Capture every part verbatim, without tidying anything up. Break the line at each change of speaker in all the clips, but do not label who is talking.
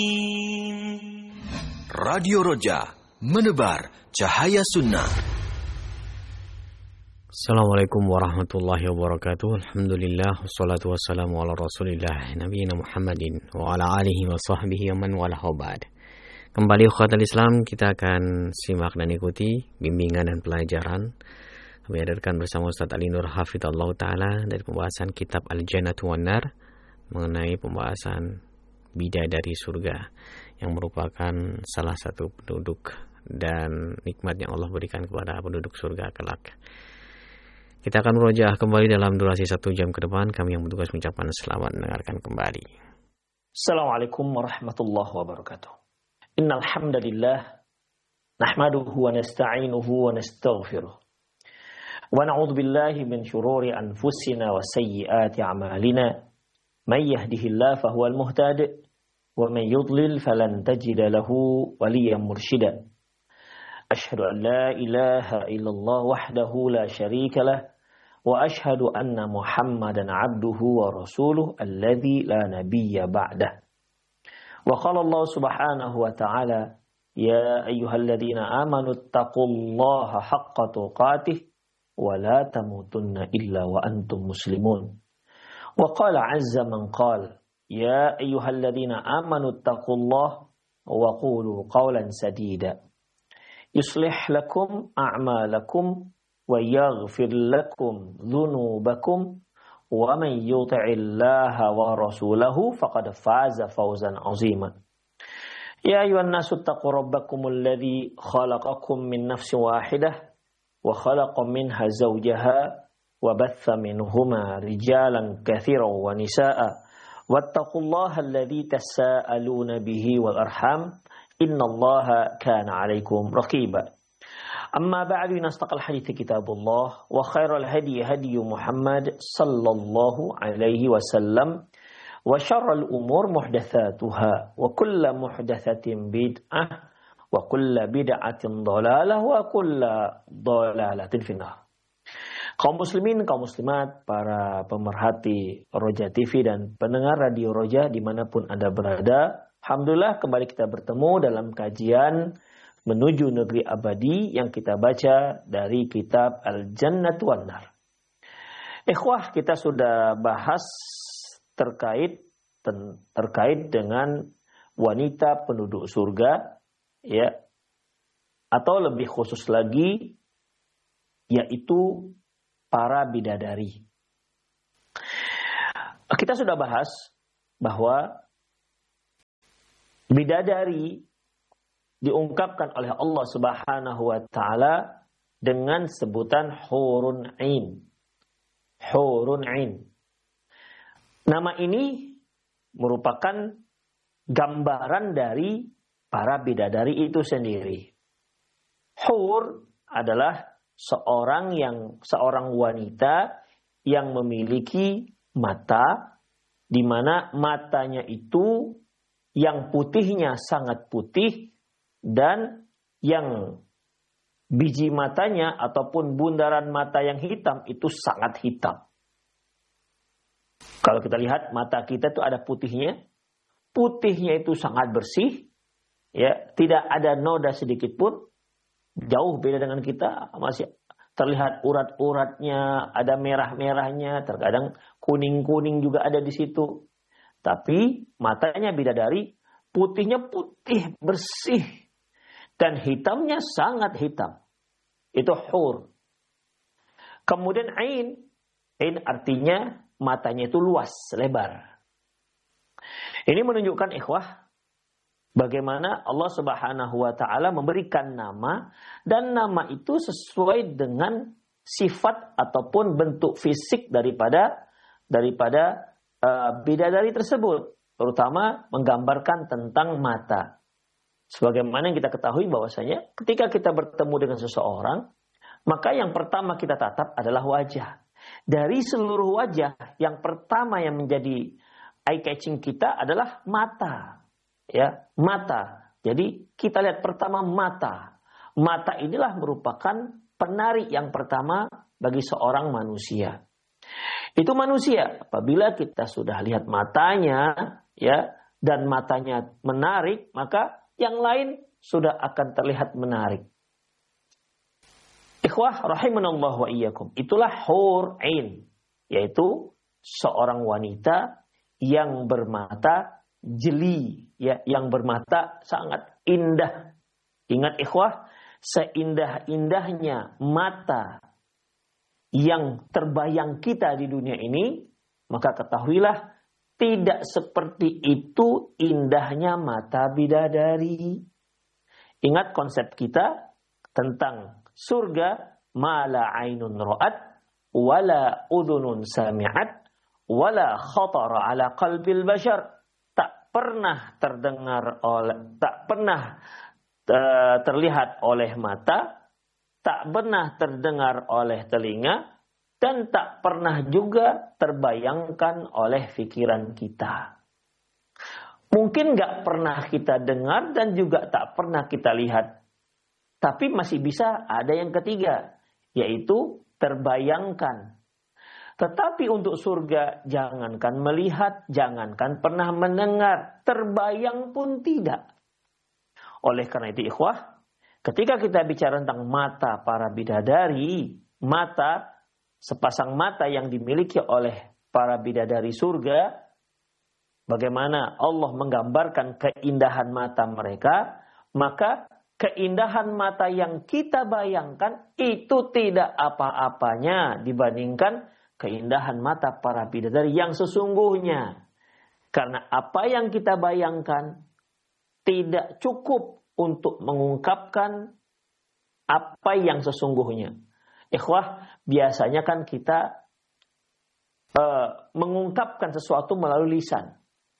Radio Roja, menebar cahaya sunnah.
Assalamualaikum warahmatullahi wabarakatuh. Alhamdulillah, wassalatu wassalamu ala rasulillah nabiyina Muhammadin wa ala alihi wa sahbihi wa man walahu ba'd. Kembali ukhatul Islam, kita akan simak dan ikuti bimbingan dan pelajaran kami hadirkan bersama Ustaz Ali Nur Hafidhullah Ta'ala dari pembahasan kitab Al-Jannatu wan Nar mengenai pembahasan bidadari surga yang merupakan salah satu penduduk dan nikmat yang Allah berikan kepada penduduk surga kelak. Kita akan merojaah kembali dalam durasi satu jam ke depan. Kami yang bertugas mengucapkan selamat mendengarkan kembali.
Assalamualaikum warahmatullahi wabarakatuh. Innal hamdalillah nahmaduhu wa nasta'inuhu wa nastaghfiruh. Wa na'udzu billahi min shururi anfusina wa sayyiati a'malina. Man yahdihillahu fahuwal muhtad wa man yudlil falan tajida lahu waliyyan mursyida. Ashhadu an la ilaha illallah wahdahu la syarika lah wa ashhadu anna Muhammadan abduhu wa rasuluh alladzi la nabiyya ba'dah. Wa qala Allah subhanahu wa ta'ala ya ayyuhalladzina amanu taqullaha haqqa tuqatih wa la tamutunna illa wa antum muslimun. Wa qala 'azza man qala ya ayyuhalladzina amanu taqullaha wa qulu qawlan sadida yuslih lakum a'malakum wa yaghfir lakum dhunubakum wa man yuti'illaha wa rasulahu faqad faza fawzan 'azima. Ya ayyuhan nasu taqu rabbakumul ladzi khalaqakum min nafsin wahidah wa khalaqa minha zawjaha wa batha minhuma rijalan katsiran wa nisaa'a wattaqullaha alladzi tasaaluna bihi wal arham innallaha kana 'alaikum raqiba. Amma ba'du, nastaqal hadithi kitabullah wa khairal hadi hadi Muhammad sallallahu alaihi wasallam wa syarrul umur muhdatsatuha wa kullu muhdatsatin bid'ah wa kullu bid'atin dhalalah wa kullu dhalalatin finnar. Kaum muslimin, kaum muslimat, para pemerhati Roja T V dan pendengar Radio Roja dimanapun Anda berada, alhamdulillah kembali kita bertemu dalam kajian Menuju Negeri Abadi yang kita baca dari kitab Al-Jannatu wan Nar. Ikhwah, kita sudah bahas terkait terkait dengan wanita penduduk surga, ya, atau lebih khusus lagi yaitu para bidadari. Kita sudah bahas bahwa bidadari diungkapkan oleh Allah Subhanahu wa taala dengan sebutan hurun ain. Hurun ain. Nama ini merupakan gambaran dari para bidadari itu sendiri. Hur adalah seorang yang seorang wanita yang memiliki mata di mana matanya itu yang putihnya sangat putih dan yang biji matanya ataupun bundaran mata yang hitam itu sangat hitam. Kalau kita lihat mata kita itu ada putihnya, putihnya itu sangat bersih, ya, tidak ada noda sedikit pun. Jauh beda dengan kita, masih terlihat urat-uratnya, ada merah-merahnya, terkadang kuning-kuning juga ada di situ. Tapi matanya bidadari, putihnya putih, bersih, dan hitamnya sangat hitam. Itu hur. Kemudian ain, ain artinya matanya itu luas, lebar. Ini menunjukkan ikhwah, bagaimana Allah Subhanahu wa taala memberikan nama dan nama itu sesuai dengan sifat ataupun bentuk fisik daripada daripada uh, bidadari tersebut, terutama menggambarkan tentang mata. Sebagaimana yang kita ketahui bahwasanya ketika kita bertemu dengan seseorang, maka yang pertama kita tatap adalah wajah. Dari seluruh wajah, yang pertama yang menjadi eye catching kita adalah mata. Ya, mata. Jadi kita lihat pertama mata. Mata inilah merupakan penarik yang pertama bagi seorang manusia. Itu manusia apabila kita sudah lihat matanya, ya, dan matanya menarik, maka yang lain sudah akan terlihat menarik. Ikhwah rahimanallah wa iyyakum. Itulah hur ain, yaitu seorang wanita yang bermata jeli, ya, yang bermata sangat indah. Ingat ikhwah, seindah-indahnya mata yang terbayang kita di dunia ini, maka ketahuilah tidak seperti itu indahnya mata bidadari. Ingat konsep kita tentang surga, ma la ainun ra'at wala udhunun sami'at wala khatara ala qalbil bashar. Tak pernah terdengar oleh tak pernah uh, terlihat oleh mata, tak pernah terdengar oleh telinga, dan tak pernah juga terbayangkan oleh pikiran kita. Mungkin gak pernah kita dengar dan juga tak pernah kita lihat. Tapi masih bisa ada yang ketiga, yaitu terbayangkan. Tetapi untuk surga, jangankan melihat, jangankan pernah mendengar, terbayang pun tidak. Oleh karena itu ikhwah, ketika kita bicara tentang mata para bidadari, mata, sepasang mata yang dimiliki oleh para bidadari surga, bagaimana Allah menggambarkan keindahan mata mereka, maka keindahan mata yang kita bayangkan itu tidak apa-apanya dibandingkan keindahan mata para bidadari yang sesungguhnya. Karena apa yang kita bayangkan tidak cukup untuk mengungkapkan apa yang sesungguhnya. Ikhwah, biasanya kan kita uh, mengungkapkan sesuatu melalui lisan.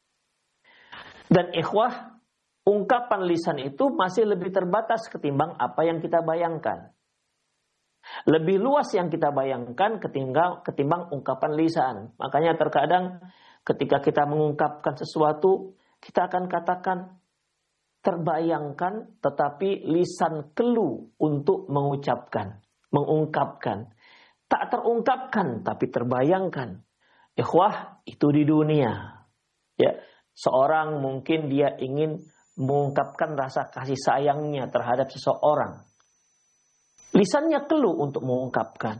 Dan ikhwah, ungkapan lisan itu masih lebih terbatas ketimbang apa yang kita bayangkan. Lebih luas yang kita bayangkan ketimbang, ketimbang ungkapan lisan. Makanya terkadang ketika kita mengungkapkan sesuatu, kita akan katakan terbayangkan, tetapi lisan kelu untuk mengucapkan, mengungkapkan. Tak terungkapkan, tapi terbayangkan. Ikhwah, itu di dunia. Ya, seorang mungkin dia ingin mengungkapkan rasa kasih sayangnya terhadap seseorang. Lisannya keluh untuk mengungkapkan.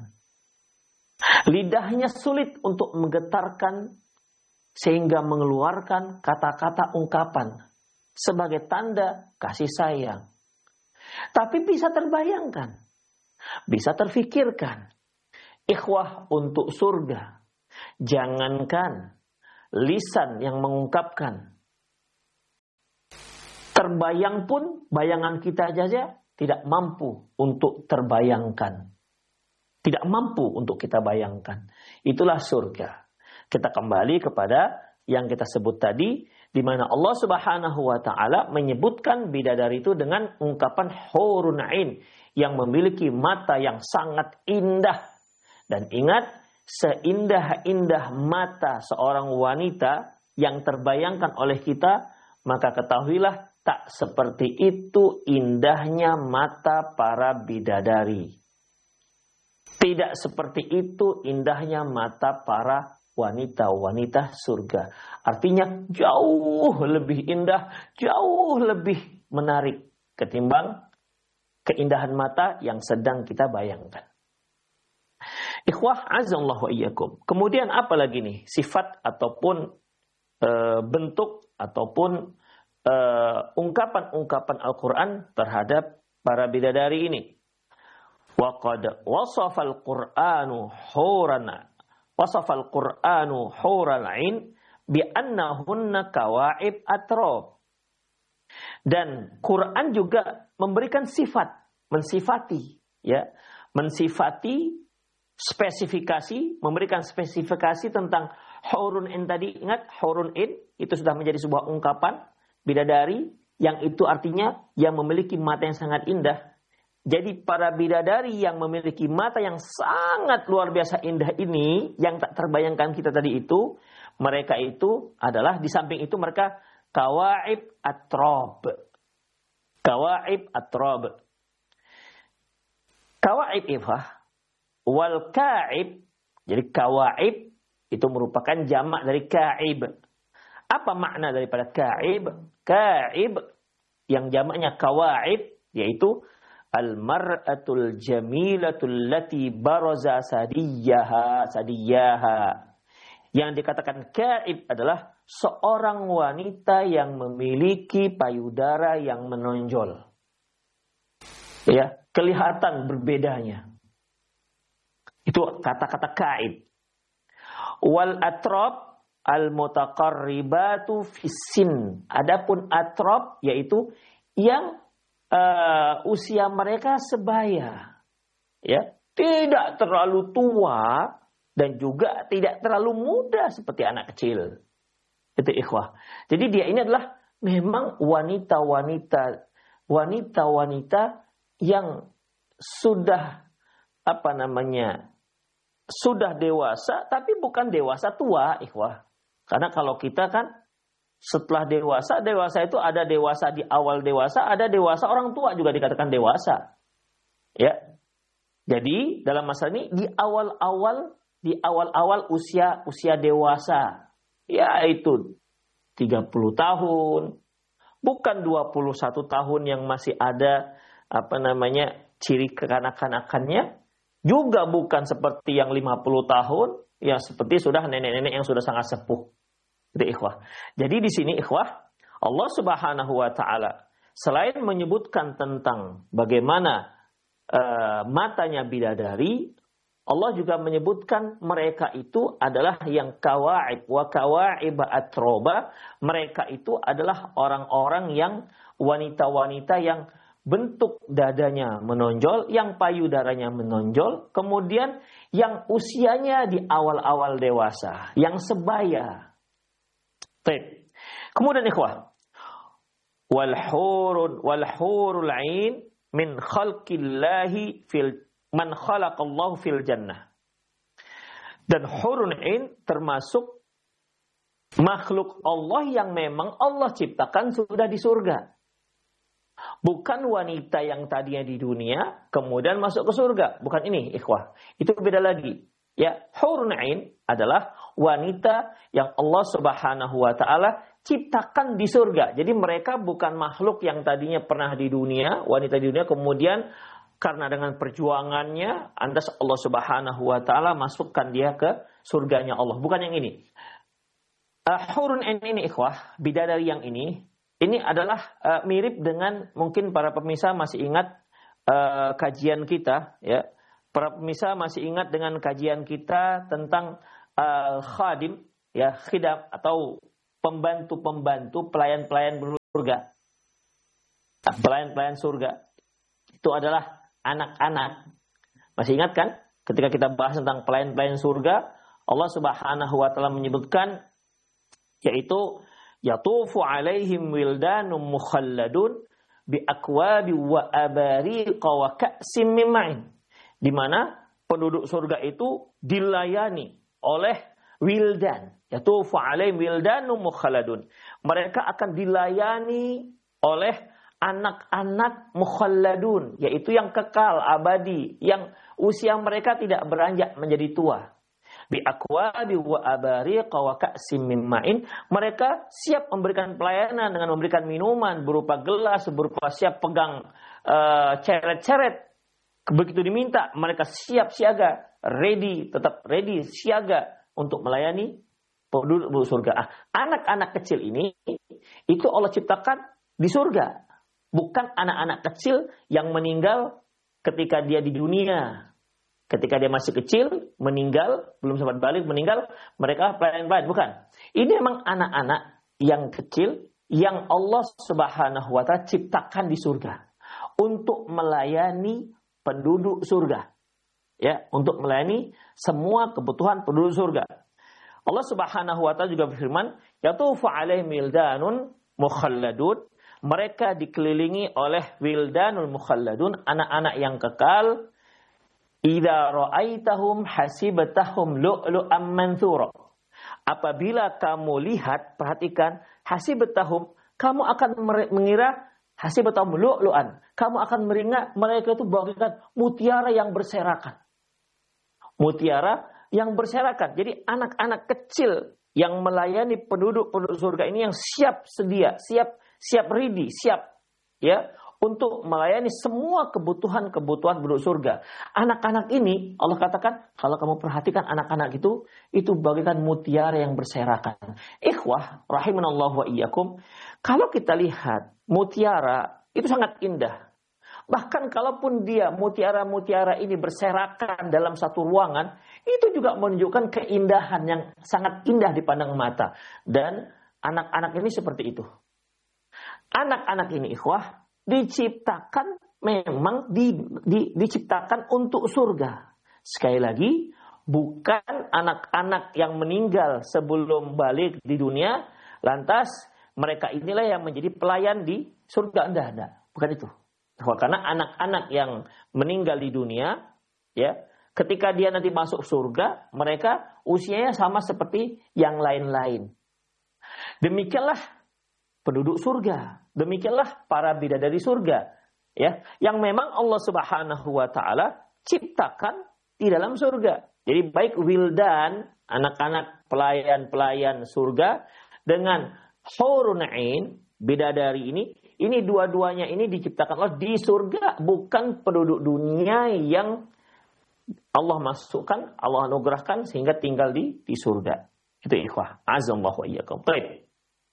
Lidahnya sulit untuk menggetarkan sehingga mengeluarkan kata-kata ungkapan sebagai tanda kasih sayang. Tapi bisa terbayangkan, bisa terfikirkan. Ikhwah, untuk surga, jangankan lisan yang mengungkapkan, terbayang pun bayangan kita saja tidak mampu untuk terbayangkan. Tidak mampu untuk kita bayangkan. Itulah surga. Kita kembali kepada yang kita sebut tadi, di mana Allah Subhanahu wa taala menyebutkan bidadari itu dengan ungkapan hurun ain, yang memiliki mata yang sangat indah. Dan ingat, seindah-indah mata seorang wanita yang terbayangkan oleh kita, maka ketahuilah tak seperti itu indahnya mata para bidadari. Tidak seperti itu indahnya mata para wanita-wanita surga. Artinya jauh lebih indah, jauh lebih menarik ketimbang keindahan mata yang sedang kita bayangkan. Ikhwah azallahu wa iyyakum. Kemudian apa lagi nih sifat ataupun e, bentuk ataupun Uh, ungkapan-ungkapan Al-Quran terhadap para bidadari ini. Wa qad wasafa al-Qur'anu hurana wasafa al-Qur'anu hural ain bi annahunna kawa'ib atrab. Dan Quran juga memberikan sifat, mensifati, ya, mensifati spesifikasi, memberikan spesifikasi tentang hurun in tadi. Ingat, hurun in itu sudah menjadi sebuah ungkapan bidadari, yang itu artinya yang memiliki mata yang sangat indah. Jadi para bidadari yang memiliki mata yang sangat luar biasa indah ini, yang tak terbayangkan kita tadi itu, mereka itu adalah, di samping itu mereka kawa'ib atrab. Kawa'ib atrab. Kawa'ib ifah. Wal ka'ib. Jadi kawa'ib itu merupakan jamak dari ka'ib. Apa makna daripada ka'ib? Ka'ib yang jamaknya kawaib, yaitu al-mar'atul jamilatul lati baraza sadiyaha sadiyaha. Yang dikatakan ka'ib adalah seorang wanita yang memiliki payudara yang menonjol. Ya, kelihatan berbedanya. Itu kata-kata ka'ib. Wal atrab al-mutaqarribatu fissin. Adapun atrab yaitu yang uh, usia mereka sebaya. Ya, tidak terlalu tua dan juga tidak terlalu muda seperti anak kecil. Itu ikhwah. Jadi dia ini adalah memang wanita-wanita wanita-wanita yang sudah apa namanya? Sudah dewasa tapi bukan dewasa tua, ikhwah. Karena kalau kita kan setelah dewasa, dewasa itu ada dewasa di awal dewasa, ada dewasa orang tua juga dikatakan dewasa. Ya. Jadi dalam masa ini di awal-awal di awal-awal usia usia dewasa, yaitu tiga puluh tahun, bukan dua puluh satu tahun yang masih ada apa namanya ciri kekanak-kanakannya, juga bukan seperti yang lima puluh tahun, yang seperti sudah nenek-nenek yang sudah sangat sepuh. Itu ikhwah. Jadi di sini ikhwah, Allah Subhanahu wa taala selain menyebutkan tentang bagaimana uh, matanya bidadari, Allah juga menyebutkan mereka itu adalah yang kawaib wa kawaib atroba. Mereka itu adalah orang-orang yang wanita-wanita yang bentuk dadanya menonjol, yang payudaranya menonjol, kemudian yang usianya di awal-awal dewasa, yang sebaya. Baik. Kemudian ikhwah, wal hurun wal hurul ain min khalqillahi fil man khalaqallahu fil jannah. Dan hurun ain termasuk makhluk Allah yang memang Allah ciptakan sudah di surga. Bukan wanita yang tadinya di dunia kemudian masuk ke surga. Bukan ini, ikhwah. Itu beda lagi. Ya, hurun ain adalah wanita yang Allah Subhanahu wa taala ciptakan di surga. Jadi mereka bukan makhluk yang tadinya pernah di dunia, wanita di dunia kemudian karena dengan perjuangannya antas Allah Subhanahu wa taala masukkan dia ke surganya Allah. Bukan yang ini. Uh, hurun ain ini ikhwah, bidadari yang ini Ini adalah uh, mirip dengan mungkin para pemirsa masih ingat uh, kajian kita, ya. Para pemirsa masih ingat dengan kajian kita tentang uh, khadim, ya, khidam atau pembantu-pembantu pelayan-pelayan surga. Pelayan-pelayan surga itu adalah anak-anak. Masih ingat kan? Ketika kita bahas tentang pelayan-pelayan surga, Allah Subhanahu wa taala menyebutkan yaitu yatufu alaihim wildanum mukhalladun bi akwabi wa abariqa wa ka'sim min ma'in. Di mana penduduk surga itu dilayani oleh wildan. Yatufu alaihim wildanum mukhalladun. Mereka akan dilayani oleh anak-anak mukhalladun, yaitu yang kekal abadi, yang usia mereka tidak beranjak menjadi tua. Bi akwabi wa abariqa wa ka'sim min ma'in. Mereka siap memberikan pelayanan dengan memberikan minuman berupa gelas, berupa siap pegang uh, ceret-ceret. Begitu diminta, mereka siap siaga, ready, tetap ready, siaga untuk melayani penduduk surga. Ah, anak-anak kecil ini itu Allah ciptakan di surga, bukan anak-anak kecil yang meninggal ketika dia di dunia. Ketika dia masih kecil, meninggal, belum sempat balik, meninggal, mereka pelayan-pelayan. Bukan. Ini memang anak-anak yang kecil yang Allah Subhanahu wa taala ciptakan di surga untuk melayani penduduk surga. Ya, untuk melayani semua kebutuhan penduduk surga. Allah Subhanahu wa taala juga berfirman, "Yatufu 'alaihim wildanun mukhalladun." Mereka dikelilingi oleh wildanul mukhalladun, anak-anak yang kekal. Idza ra'aitahum hasibatahum lu'lu'am manthura. Apabila kamu lihat, perhatikan, hasibatahum, kamu akan mengira hasibatahum lu'lu'an. Kamu akan mengira mereka itu bagaikan mutiara yang berserakan. Mutiara yang berserakan. Jadi anak-anak kecil yang melayani penduduk-penduduk surga ini yang siap sedia, siap siap ready, siap ya untuk melayani semua kebutuhan-kebutuhan penduduk surga. Anak-anak ini Allah katakan, kalau kamu perhatikan anak-anak itu itu bagaikan mutiara yang berserakan. Ikhwah rahimanallahu wa iyyakum, kalau kita lihat mutiara itu sangat indah. Bahkan kalaupun dia mutiara-mutiara ini berserakan dalam satu ruangan, itu juga menunjukkan keindahan yang sangat indah dipandang mata. Dan anak-anak ini seperti itu. Anak-anak ini ikhwah diciptakan memang di, di, diciptakan untuk surga. Sekali lagi, bukan anak-anak yang meninggal sebelum balik di dunia, lantas mereka inilah yang menjadi pelayan di surga. Enggak, enggak. Bukan itu. Karena anak-anak yang meninggal di dunia, ya, ketika dia nanti masuk surga, mereka usianya sama seperti yang lain-lain. Demikianlah penduduk surga, demikianlah para bidadari surga, ya, yang memang Allah Subhanahu wa taala ciptakan di dalam surga. Jadi baik wildan, anak-anak pelayan-pelayan surga, dengan hurun ain, bidadari ini, ini dua-duanya ini diciptakan Allah di surga, bukan penduduk dunia yang Allah masukkan, Allah anugerahkan sehingga tinggal di di surga. Itu ikhwah, azallahu iyyakum. Baik.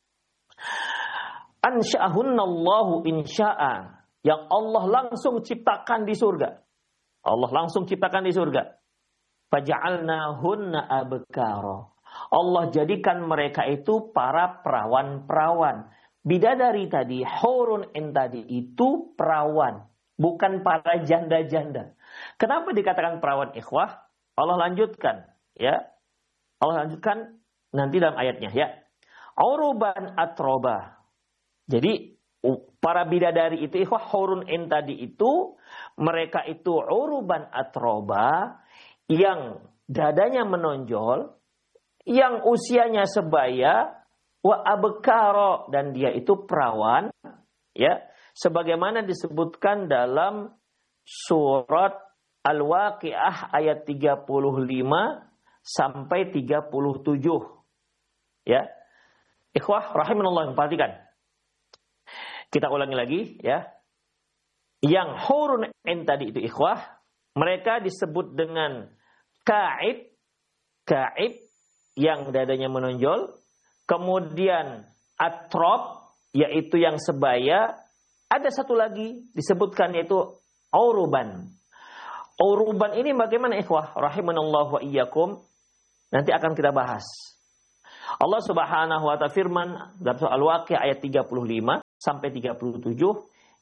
Ansha'ahunnallahu insya'a, yang Allah langsung ciptakan di surga. Allah langsung ciptakan di surga. Faja'alnahunna abkara. Allah jadikan mereka itu para perawan-perawan. Bidadari tadi, hurun in tadi itu perawan, bukan para janda-janda. Kenapa dikatakan perawan ikhwah? Allah lanjutkan, ya. Allah lanjutkan nanti dalam ayatnya, ya. Uruban atroba. Jadi para bidadari itu ikhwah, hurun in tadi itu mereka itu uruban atroba, yang dadanya menonjol, yang usianya sebaya, wa abkara, dan dia itu perawan, ya, sebagaimana disebutkan dalam surat Al-Waqiah ayat tiga puluh lima sampai tiga puluh tujuh. Ya. Ikhwah rahimanallah, perhatikan. Kita ulangi lagi, ya. Yang hurun ain tadi itu ikhwah, mereka disebut dengan ka'ib, ka'ib yang dadanya menonjol. Kemudian atrob, yaitu yang sebaya. Ada satu lagi disebutkan, yaitu uruban. Uruban ini bagaimana ikhwah? Rahimanallahu wa iyyakum. Nanti akan kita bahas. Allah Subhanahu wa ta'ala firman dalam surah Al-Waqiah ayat tiga puluh lima sampai tiga puluh tujuh.